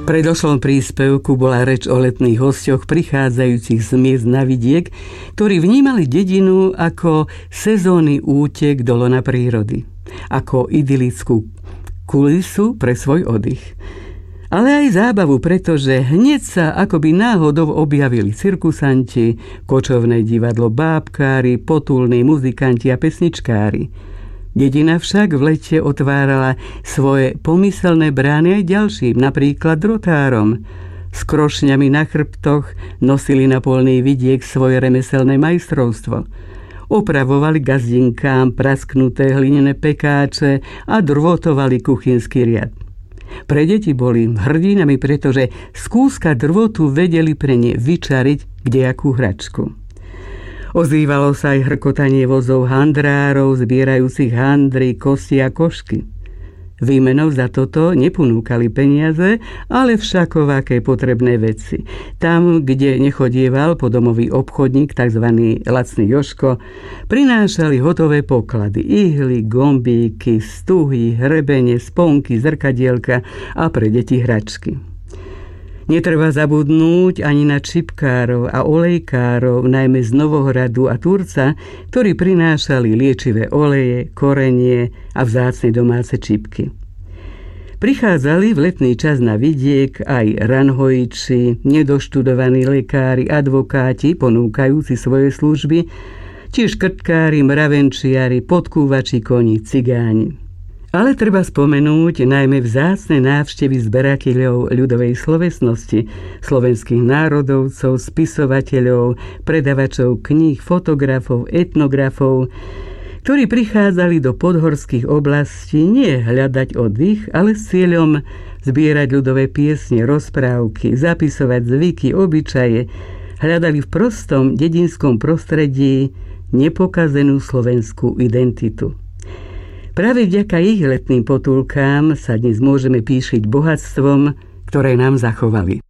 V predošlom príspevku bola reč o letných hosťoch prichádzajúcich z miest na vidiek, ktorí vnímali dedinu ako sezónny útek do lona prírody, ako idylickú kulisu pre svoj oddych. Ale aj zábavu, pretože hneď sa akoby náhodou objavili cirkusanti, kočovné divadlo bábkári, potulní muzikanti a pesničkári. Dedina však v lete otvárala svoje pomyselné brány aj ďalším, napríklad drotárom. S krošňami na chrbtoch nosili na polný vidiek svoje remeselné majstrovstvo. Opravovali gazdinkám prasknuté hlinené pekáče a drvotovali kuchynský riad. Pre deti boli hrdinami, pretože z kúska drvotu vedeli pre ne vyčariť kdejakú hračku. Ozývalo sa aj hrkotanie vozov handrárov, zbierajúcich handry, kosti a košky. Výmenou za toto neponúkali peniaze, ale všakovaké potrebné veci. Tam, kde nechodieval podomový obchodník, tzv. Lacný Jožko, prinášali hotové poklady, ihly, gombíky, stuhy, hrebene, sponky, zrkadielka a pre deti hračky. Netreba zabudnúť ani na čipkárov a olejkárov, najmä z Novohradu a Turca, ktorí prinášali liečivé oleje, korenie a vzácne domáce čipky. Prichádzali v letný čas na vidiek aj ranhojiči, nedoštudovaní lekári, advokáti, ponúkajúci svoje služby, či škrtkári, mravenčiari, podkúvači koní, cigáni. Ale treba spomenúť najmä vzácne návštevy zberateľov ľudovej slovesnosti, slovenských národovcov, spisovateľov, predavačov kníh, fotografov, etnografov, ktorí prichádzali do podhorských oblastí nie hľadať oddych, ale s cieľom zbierať ľudové piesne, rozprávky, zapisovať zvyky, obyčaje, hľadali v prostom dedinskom prostredí nepokazenú slovenskú identitu. Práve vďaka ich letným potulkám sa dnes môžeme píšiť bohatstvom, ktoré nám zachovali.